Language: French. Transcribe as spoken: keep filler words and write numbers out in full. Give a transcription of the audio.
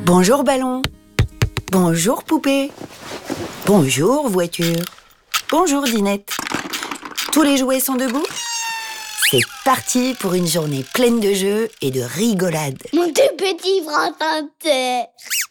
Bonjour ballon. Bonjour poupée. Bonjour voiture. Bonjour dinette. Tous les jouets sont debout? C'est parti pour une journée pleine de jeux et de rigolade. Mon tout petit frère.